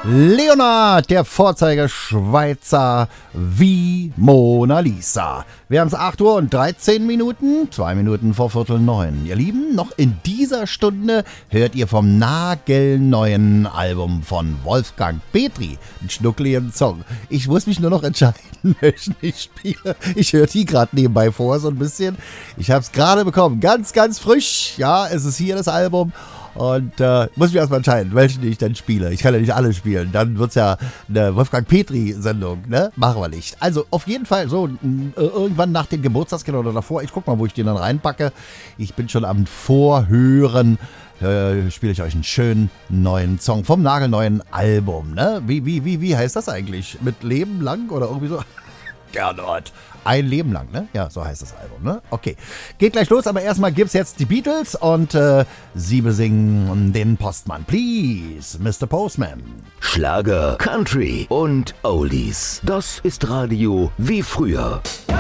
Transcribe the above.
Leonard, der Vorzeigeschweizer wie Mona Lisa. Wir haben es 8 Uhr und 13 Minuten, 2 Minuten vor Viertel 9. Ihr Lieben, noch in dieser Stunde hört ihr vom nagelneuen Album von Wolfgang Petri einen schnuckligen Song. Ich muss mich nur noch entscheiden, welchen ich spiele. Ich höre die gerade nebenbei vor, so ein bisschen. Ich habe es gerade bekommen, ganz, ganz frisch. Ja, es ist hier das Album. Und muss mich erstmal entscheiden, welchen ich dann spiele. Ich kann ja nicht alle spielen. Dann wird es ja eine Wolfgang Petri-Sendung, ne? Machen wir nicht. Also auf jeden Fall so irgendwann nach dem Geburtstagskind oder davor. Ich guck mal, wo ich den dann reinpacke. Ich bin schon am Vorhören. Spiele ich euch einen schönen neuen Song vom nagelneuen Album, ne? Wie heißt das eigentlich? Mit Leben lang oder irgendwie so? Gernot. Ein Leben lang, ne? Ja, so heißt das Album, ne? Okay. Geht gleich los, aber erstmal gibt's jetzt die Beatles und sie besingen den Postman. Please, Mr. Postman. Schlager, Country und Oldies. Das ist Radio wie früher.